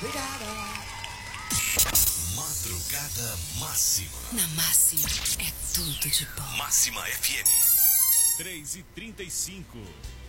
Madrugada Máxima. Na Máxima é tudo de bom. Máxima FM. 3h35.